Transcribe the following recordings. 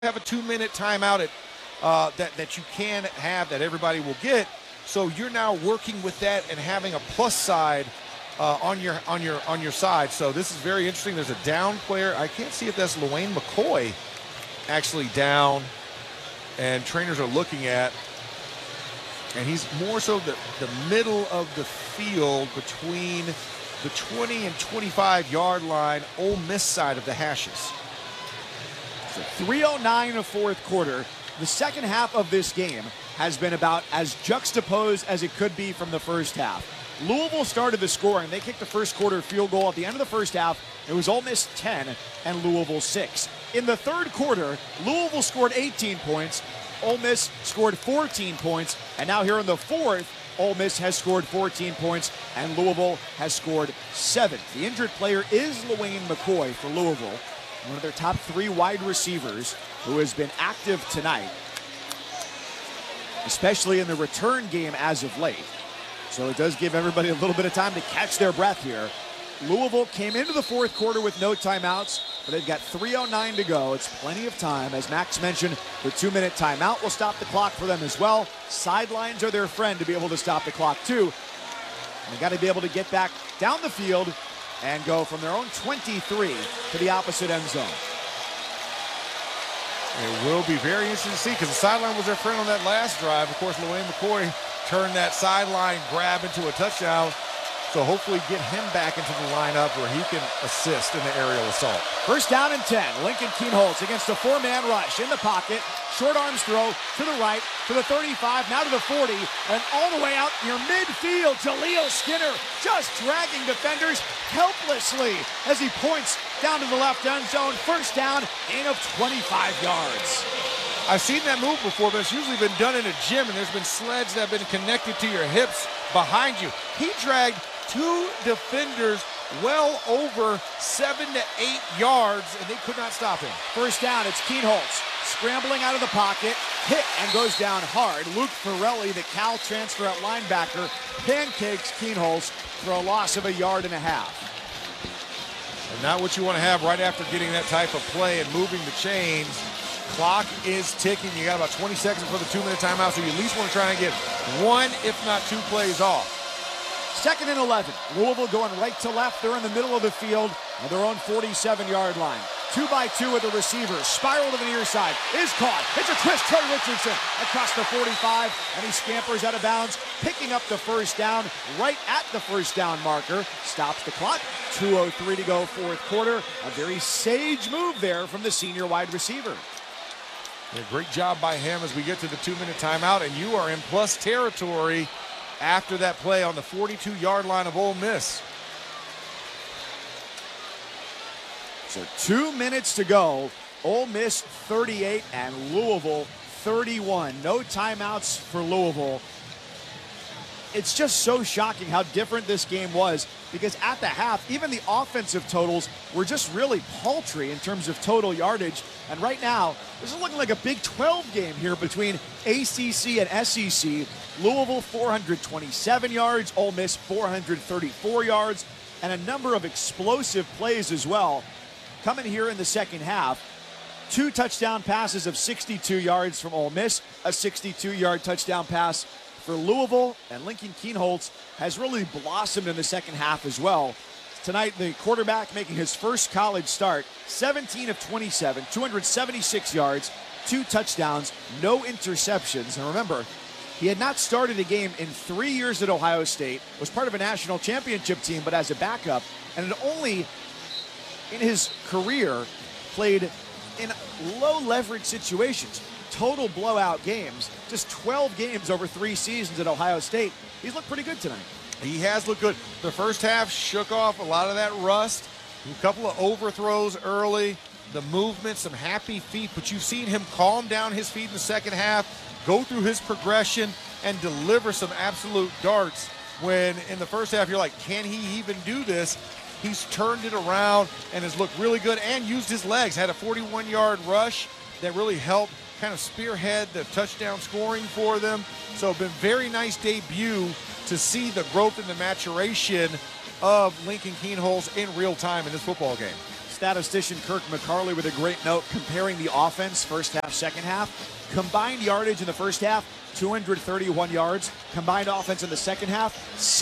have a 2-minute timeout that you can have that everybody will get. So you're now working with that and having a plus side on your side. So this is very interesting. There's a down player. I can't see if that's LaWayne McCoy actually down, and trainers are looking at, and he's more so the middle of the field between the 20 and 25 yard line, Ole Miss side of the hashes. So 3:09 in the fourth quarter. The second half of this game has been about as juxtaposed as it could be from the first half. Louisville started the scoring. They kicked the first quarter field goal at the end of the first half. It was Ole Miss 10 and Louisville 6. In the third quarter, Louisville scored 18 points. Ole Miss scored 14 points. And now here in the fourth, Ole Miss has scored 14 points and Louisville has scored 7. The injured player is LaWayne McCoy for Louisville, one of their top 3 wide receivers who has been active tonight, especially in the return game as of late. So it does give everybody a little bit of time to catch their breath here. Louisville came into the fourth quarter with no timeouts, but they've got 3:09 to go. It's plenty of time. As Max mentioned, the 2-minute timeout will stop the clock for them as well. Sidelines are their friend to be able to stop the clock too. They got to be able to get back down the field and go from their own 23 to the opposite end zone. It will be very interesting to see, because the sideline was their friend on that last drive. Of course, LaWayne McCoy turned that sideline grab into a touchdown. So hopefully get him back into the lineup where he can assist in the aerial assault. First down and 10. Lincoln Kienholz against a 4-man rush in the pocket. Short arms throw to the right, to the 35, now to the 40, and all the way out near midfield. Jaleel Skinner just dragging defenders helplessly as he points down to the left end zone. First down, gain of 25 yards. I've seen that move before, but it's usually been done in a gym, and there's been sleds that have been connected to your hips behind you. He dragged 2 defenders well over 7 to 8 yards, and they could not stop him. First down, it's Kienholz scrambling out of the pocket, hit and goes down hard. Luke Farrelly, the Cal transfer at linebacker, pancakes Kienholz for a loss of 1.5 yards. And not what you want to have right after getting that type of play and moving the chains. Clock is ticking. You got about 20 seconds for the 2-minute timeout, so you at least want to try and get 1, if not 2 plays off. Second and 11. Louisville going right to left. They're in the middle of the field on their own 47-yard line. 2-by-2 with the receiver. Spiral to the near side. Is caught. It's a twist. Trey Richardson across the 45, and he scampers out of bounds, picking up the first down right at the first down marker. Stops the clock. 2:03 to go, fourth quarter. A very sage move there from the senior wide receiver. Yeah, great job by him as we get to the 2-minute timeout, and you are in plus territory after that play on the 42-yard line of Ole Miss. So 2 minutes to go. Ole Miss 38 and Louisville 31. No timeouts for Louisville. It's just so shocking how different this game was, because at the half, even the offensive totals were just really paltry in terms of total yardage. And right now, this is looking like a Big 12 game here between ACC and SEC. Louisville 427 yards, Ole Miss 434 yards, and a number of explosive plays as well. Coming here in the second half, 2 touchdown passes of 62 yards from Ole Miss, a 62-yard touchdown pass for Louisville, and Lincoln Kienholz has really blossomed in the second half as well. Tonight, the quarterback making his first college start, 17 of 27, 276 yards, 2 touchdowns, no interceptions. And remember, he had not started a game in 3 years at Ohio State, was part of a national championship team, but as a backup, and had only in his career played in low leverage situations. Total blowout games, just 12 games over 3 seasons at Ohio State. He's looked pretty good tonight. He has looked good. The first half shook off a lot of that rust, a couple of overthrows early, the movement, some happy feet, but you've seen him calm down his feet in the second half, go through his progression, and deliver some absolute darts when in the first half you're like, can he even do this? He's turned it around and has looked really good and used his legs. Had a 41-yard rush that really helped kind of spearhead the touchdown scoring for them. So been very nice debut to see the growth and the maturation of Lincoln Kienholz in real time in this football game. statistician Kirk McCarley with a great note comparing the offense first half, second half. Combined yardage in the first half, 231 yards. Combined offense in the second half,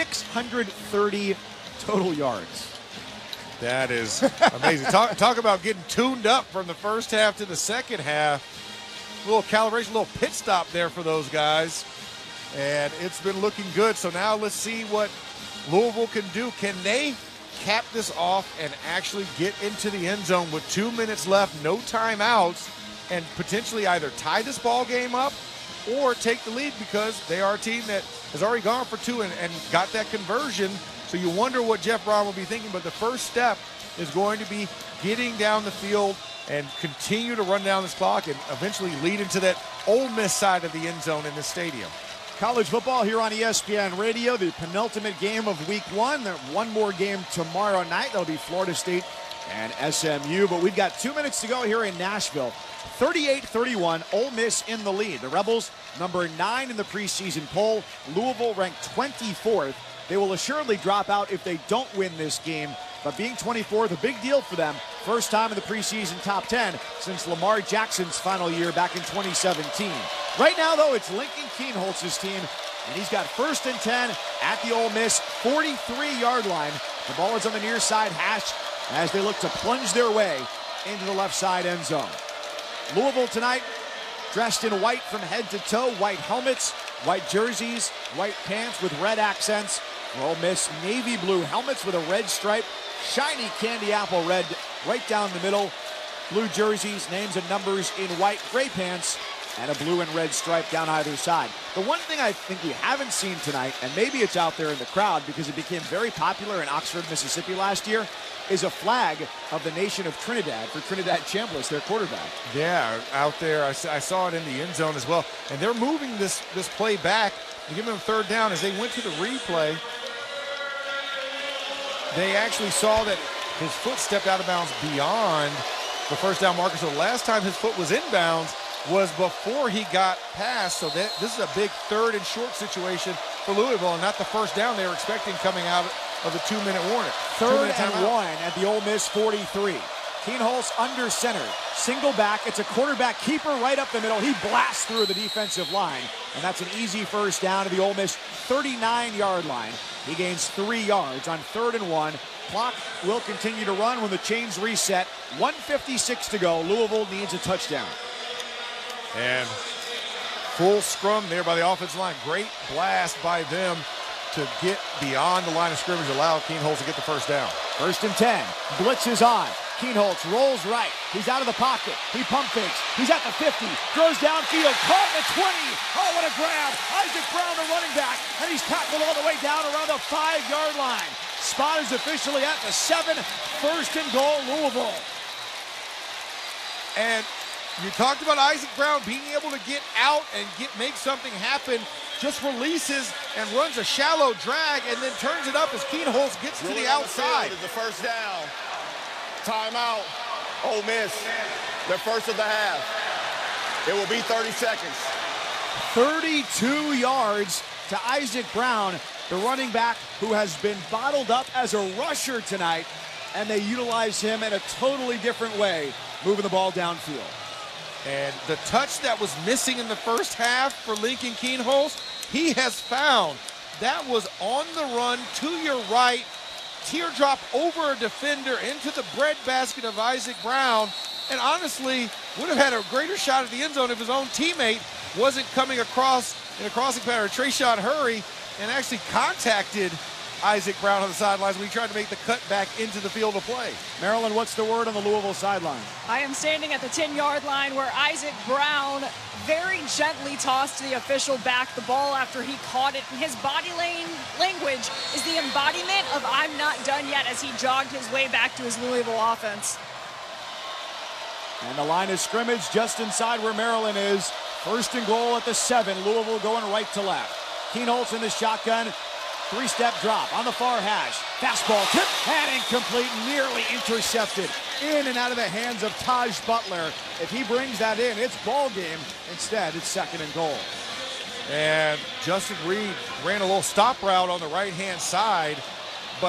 630 total yards. That is amazing. Talk about getting tuned up from the first half to the second half. A little calibration, a little pit stop there for those guys. And it's been looking good. So now let's see what Louisville can do. Can they cap this off and actually get into the end zone with 2 minutes left, no timeouts, and potentially either tie this ball game up or take the lead, because they are a team that has already gone for two and got that conversion. So you wonder what Jeff Brown will be thinking, but the first step is going to be getting down the field and continue to run down this clock and eventually lead into that Ole Miss side of the end zone in this stadium. College football here on ESPN Radio, the penultimate game of week one. One more game tomorrow night. That'll be Florida State and SMU, but we've got 2 minutes to go here in Nashville. 38-31, Ole Miss in the lead. The Rebels, number 9 in the preseason poll. Louisville ranked 24th. They will assuredly drop out if they don't win this game, but being 24th, a big deal for them. First time in the preseason top 10 since Lamar Jackson's final year back in 2017. Right now, though, it's Lincoln Kienholz's team, and he's got 1st and 10 at the Ole Miss 43-yard line. The ball is on the near side hash as they look to plunge their way into the left side end zone. Louisville tonight dressed in white from head to toe, white helmets, white jerseys, white pants with red accents. For Ole Miss, navy blue helmets with a red stripe, shiny candy apple red right down the middle, blue jerseys, names and numbers in white, gray pants, and a blue and red stripe down either side. The one thing I think we haven't seen tonight, and maybe it's out there in the crowd because it became very popular in Oxford, Mississippi last year, is a flag of the nation of Trinidad for Trinidad Chambliss, their quarterback. Yeah, out there. I saw it in the end zone as well. And they're moving this play back and giving them 3rd down. As they went to the replay, they actually saw that his foot stepped out of bounds beyond the first down marker. So the last time his foot was inbounds was before he got past. So this is a big 3rd and short situation for Louisville, and not the first down they were expecting coming out of the 2-minute warning. 3rd and 1 at the Ole Miss 43. Kienholz under center, single back. It's a quarterback keeper right up the middle. He blasts through the defensive line, and that's an easy first down to the Ole Miss 39-yard line. He gains 3 yards on 3rd and 1. Clock will continue to run when the chains reset. 1:56 to go. Louisville needs a touchdown. And full scrum there by the offensive line. Great blast by them to get beyond the line of scrimmage, allow Kienholz to get the first down. 1st and 10. Blitz is on. Kienholz rolls right. He's out of the pocket. He pump fakes. He's at the 50. Throws downfield. Caught at the 20. Oh, what a grab. Isaac Brown, the running back. And he's tackled all the way down around the 5-yard line. Spot is officially at the 7. 1st and goal, Louisville. And you talked about Isaac Brown being able to get out and make something happen. Just releases and runs a shallow drag and then turns it up as Kienholz gets to the outside. The first down. Timeout. Ole Miss. Their first of the half. It will be 30 seconds. 32 yards to Isaac Brown, the running back who has been bottled up as a rusher tonight, and they utilize him in a totally different way, moving the ball downfield. And the touch that was missing in the first half for Lincoln Kienholz, he has found. That was on the run to your right, teardrop over a defender into the breadbasket of Isaac Brown, and honestly would have had a greater shot at the end zone if his own teammate wasn't coming across in a crossing pattern. Trayshawn Hurry and actually contacted Isaac Brown on the sidelines when he tried to make the cut back into the field of play. Marilyn, what's the word on the Louisville sideline? I am standing at the 10-yard line where Isaac Brown very gently tossed the official back the ball after he caught it. And his body language is the embodiment of "I'm not done yet" as he jogged his way back to his Louisville offense. And the line of scrimmage just inside where Maryland is. 1st and goal at the 7. Louisville going right to left. Kienholz in the shotgun. 3-step drop on the far hash. Fastball tip and incomplete, nearly intercepted. In and out of the hands of Taj Butler. If he brings that in, it's ball game. Instead, it's 2nd and goal. And Justin Reed ran a little stop route on the right-hand side, but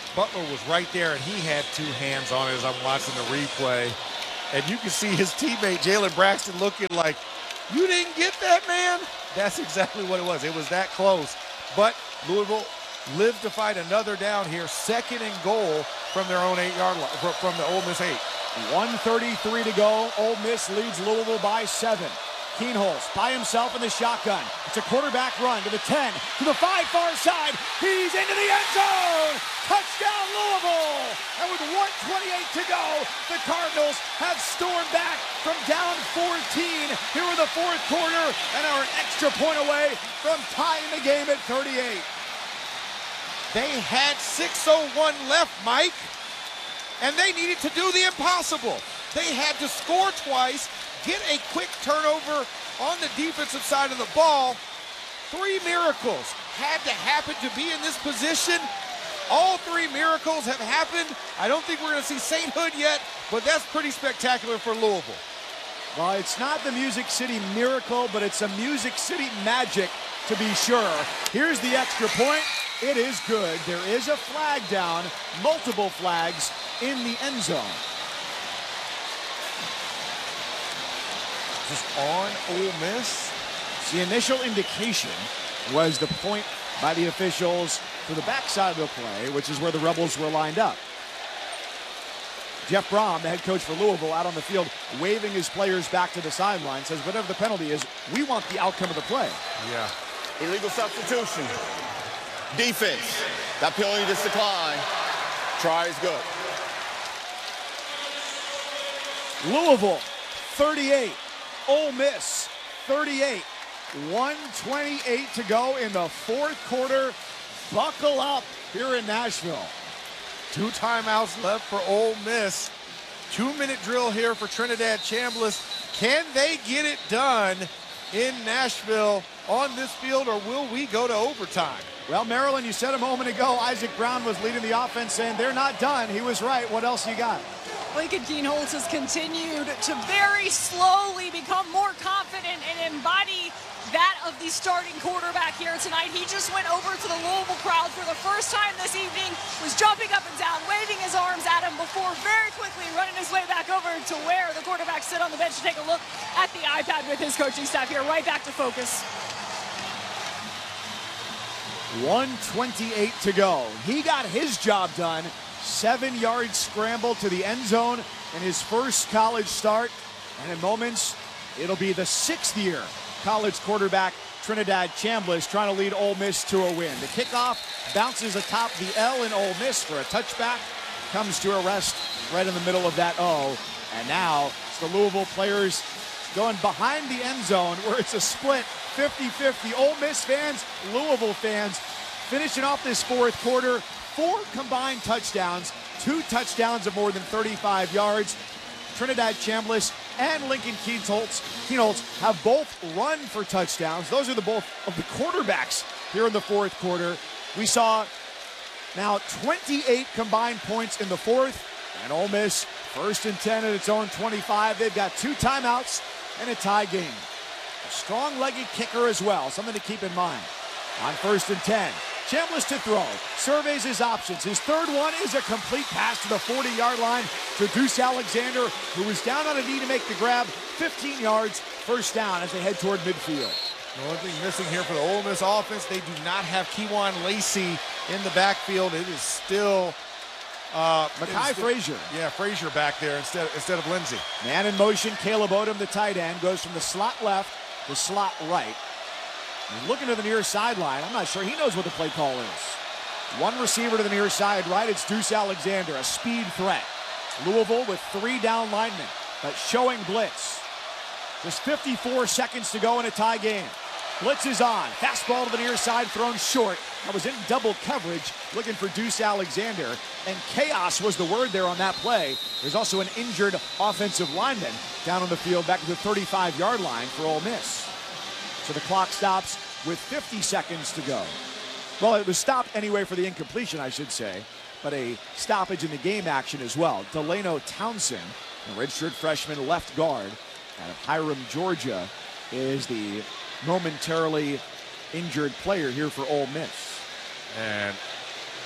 Butler was right there, and he had two hands on it as I'm watching the replay. And you can see his teammate, Jalen Braxton, looking like, you didn't get that, man? That's exactly what it was. It was that close. But Louisville lived to fight another down here, 2nd and goal from their own 8-yard line, from the Ole Miss 8. 1:33 to go. Ole Miss leads Louisville by 7. Kienholz by himself in the shotgun. It's a quarterback run to the 10, to the 5 far side. He's into the end zone. Touchdown Louisville. And with 1:28 to go, the Cardinals have stormed back from down 14 here in the 4th quarter and are an extra point away from tying the game at 38. They had 6:01 left, Mike, and they needed to do the impossible. They had to score twice, get a quick turnover on the defensive side of the ball. 3 miracles had to happen to be in this position. All 3 miracles have happened. I don't think we're going to see sainthood yet, but that's pretty spectacular for Louisville. Well, it's not the Music City miracle, but it's a Music City magic to be sure. Here's the extra point. It is good. There is a flag down, multiple flags in the end zone. Just on Ole Miss. The initial indication was the point by the officials to the backside of the play, which is where the Rebels were lined up. Jeff Brom, the head coach for Louisville, out on the field, waving his players back to the sideline, says whatever the penalty is, we want the outcome of the play. Yeah. Illegal substitution. Defense. That penalty just declined. Try is good. Louisville, 38. Ole Miss, 38. 1:28 to go in the 4th quarter. Buckle up here in Nashville. 2 timeouts left for Ole Miss. 2-minute drill here for Trinidad Chambliss. Can they get it done in Nashville on this field, or will we go to overtime? Well, Maryland, you said a moment ago, Isaac Brown was leading the offense, saying they're not done. He was right. What else you got? Lincoln Kienholz has continued to very slowly become more confident and embody that of the starting quarterback here tonight. He just went over to the Louisville crowd for the first time this evening, was jumping up and down, waving his arms at him before very quickly running his way back over to where the quarterback sit on the bench to take a look at the iPad with his coaching staff here, right back to focus. 1:28 to go. He got his job done. 7-yard scramble to the end zone in his first college start. And in moments, it'll be the 6th-year college quarterback Trinidad Chambliss trying to lead Ole Miss to a win. The kickoff bounces atop the L in Ole Miss for a touchback. Comes to a rest right in the middle of that O. And now it's the Louisville players going behind the end zone where it's a split 50-50. Ole Miss fans, Louisville fans finishing off this 4th quarter. 4 combined touchdowns, 2 touchdowns of more than 35 yards. Trinidad Chambliss and Lincoln Kienholz have both run for touchdowns. Those are both of the quarterbacks here in the 4th quarter. We saw now 28 combined points in the 4th, and Ole Miss 1st and 10 at its own 25. They've got 2 timeouts and a tie game. A strong-legged kicker as well, something to keep in mind. On 1st and 10, Chambliss to throw, surveys his options. His 3rd one is a complete pass to the 40-yard line to Deuce Alexander, who was down on a knee to make the grab. 15 yards, 1st down as they head toward midfield. The only thing missing here for the Ole Miss offense, they do not have Kewan Lacey in the backfield. It is still Mekhi Frazier. Yeah, Frazier back there instead of Lindsey. Man in motion, Caleb Odom, the tight end, goes from the slot left to slot right. He's looking to the near sideline. I'm not sure he knows what the play call is. One receiver to the near side right. It's Deuce Alexander, a speed threat. Louisville with 3 down linemen, but showing blitz. Just 54 seconds to go in a tie game. Blitz is on. Fastball to the near side, thrown short. That was in double coverage, looking for Deuce Alexander. And chaos was the word there on that play. There's also an injured offensive lineman down on the field back to the 35-yard line for Ole Miss. So the clock stops with 50 seconds to go. Well, it was stopped anyway for the incompletion, I should say, but a stoppage in the game action as well. Delano Townsend, the redshirt freshman left guard out of Hiram, Georgia, is the momentarily injured player here for Ole Miss. And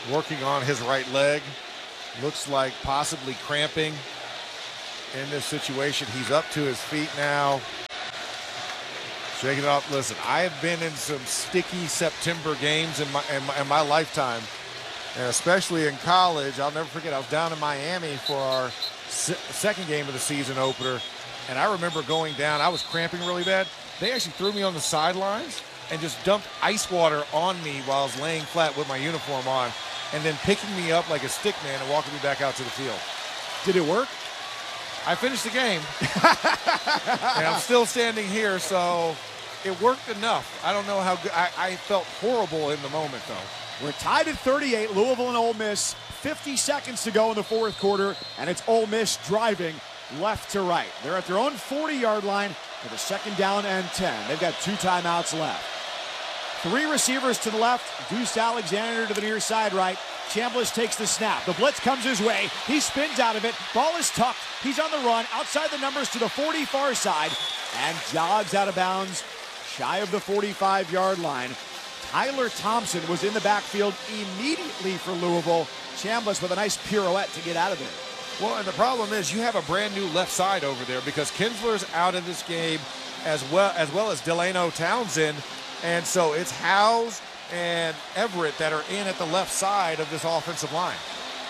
working on his right leg. Looks like possibly cramping in this situation. He's up to his feet now. Shaking it off. Listen, I have been in some sticky September games in my lifetime, and especially in college. I'll never forget, I was down in Miami for our second game of the season opener, and I remember going down. I was cramping really bad. They actually threw me on the sidelines and just dumped ice water on me while I was laying flat with my uniform on, and then picking me up like a stick man and walking me back out to the field. Did it work? I finished the game, and I'm still standing here, so it worked enough. I don't know how good. I felt horrible in the moment, though. We're tied at 38, Louisville and Ole Miss. 50 seconds to go in the fourth quarter, and it's Ole Miss driving left to right. They're at their own 40-yard line with a second down and 10. They've got 2 timeouts left. 3 receivers to the left, Deuce Alexander to the near side right. Chambliss takes the snap. The blitz comes his way. He spins out of it. Ball is tucked. He's on the run outside the numbers to the 40 far side and jogs out of bounds shy of the 45-yard line. Tyler Thompson was in the backfield immediately for Louisville. Chambliss with a nice pirouette to get out of there. Well, and the problem is you have a brand new left side over there because Kinsler's out of this game as well as Delano Townsend. And so it's Howes and Everett that are in at the left side of this offensive line.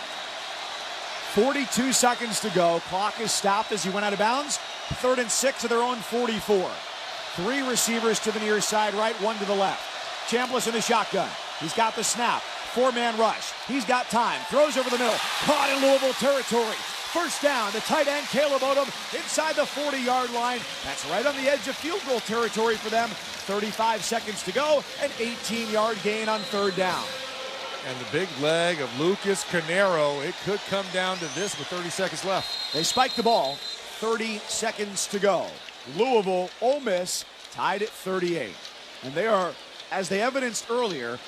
42 seconds to go. Clock is stopped as he went out of bounds. 3rd and 6 of their own 44. 3 receivers to the near side right, 1 to the left. Chambliss in the shotgun. He's got the snap. 4-man rush. He's got time. Throws over the middle. Caught in Louisville territory. First down, the tight end, Caleb Odom, inside the 40-yard line. That's right on the edge of field goal territory for them. 35 seconds to go, an 18-yard gain on 3rd down. And the big leg of Lucas Carnero, it could come down to this with 30 seconds left. They spike the ball, 30 seconds to go. Louisville, Ole Miss, tied at 38. And they are, as they evidenced earlier,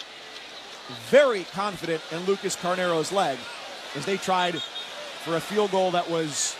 very confident in Lucas Carnero's leg as they tried for a field goal that was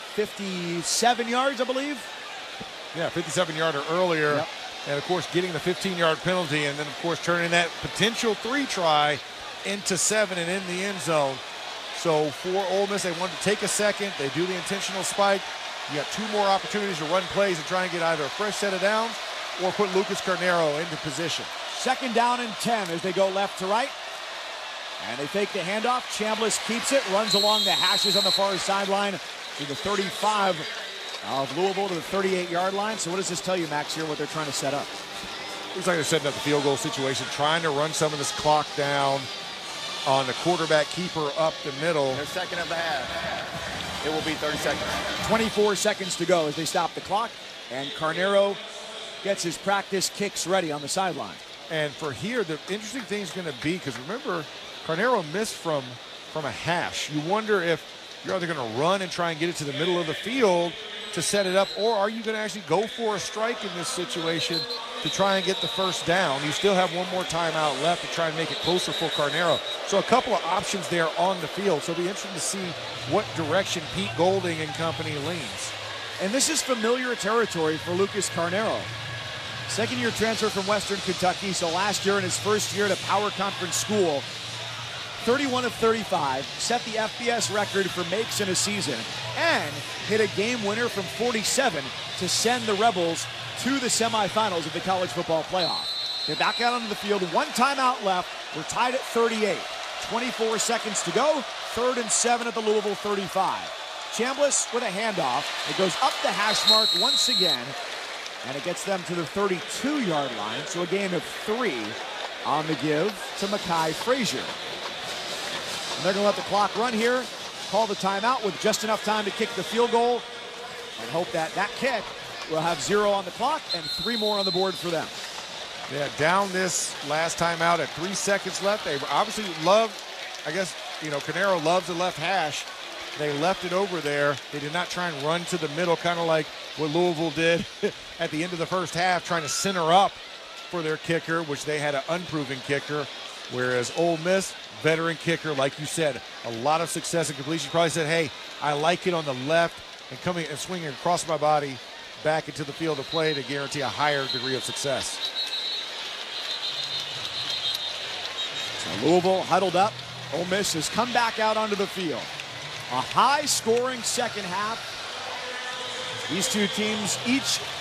57 yards, I believe. Yeah, 57-yarder earlier. Yep. And, of course, getting the 15-yard penalty and then, of course, turning that potential 3-try into 7 and in the end zone. So for Ole Miss, they wanted to take a second. They do the intentional spike. You got 2 more opportunities to run plays and try and get either a fresh set of downs or put Lucas Carnero into position. 2nd down and 10 as they go left to right. And they fake the handoff. Chambliss keeps it, runs along the hashes on the far sideline to the 35 of Louisville to the 38-yard line. So what does this tell you, Max, here, what they're trying to set up? Looks like they're setting up the field goal situation, trying to run some of this clock down on the quarterback keeper up the middle. Their second of the half. It will be 30 seconds. 24 seconds to go as they stop the clock. And Carnero gets his practice kicks ready on the sideline. And for here, the interesting thing is going to be, because remember, Carnero missed from a hash. You wonder if you're either going to run and try and get it to the middle of the field to set it up, or are you going to actually go for a strike in this situation to try and get the first down? You still have 1 more timeout left to try and make it closer for Carnero. So a couple of options there on the field. So it'll be interesting to see what direction Pete Golding and company leans. And this is familiar territory for Lucas Carnero. Second-year transfer from Western Kentucky, so last year in his first year at a power conference school, 31 of 35, set the FBS record for makes in a season, and hit a game winner from 47 to send the Rebels to the semifinals of the college football playoff. They're back out onto the field, 1 timeout left. We're tied at 38. 24 seconds to go, 3rd and 7 at the Louisville 35. Chambliss with a handoff. It goes up the hash mark once again, and it gets them to the 32-yard line, so a gain of 3 on the give to Mekhi Frazier. And they're going to let the clock run here, call the timeout with just enough time to kick the field goal, and hope that that kick will have 0 on the clock and 3 more on the board for them. Yeah, down this last timeout at 3 seconds left. They obviously love, I guess, Carnero loves the left hash. They left it over there. They did not try and run to the middle, kind of like what Louisville did at the end of the first half, trying to center up for their kicker, which they had an unproven kicker. Whereas Ole Miss, veteran kicker, like you said, a lot of success in completion. Probably said, hey, I like it on the left and coming and swinging across my body back into the field of play to guarantee a higher degree of success. So Louisville huddled up Ole Miss has come back out onto the field. A high-scoring second half. These two teams each